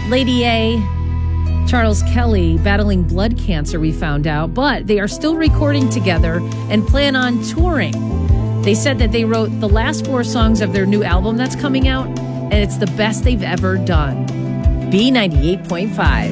Lady A, Charles Kelly battling blood cancer, we found out, but they are still recording together and plan on touring. They said that they wrote the last 4 songs of their new album that's coming out, and it's the best they've ever done. B98.5.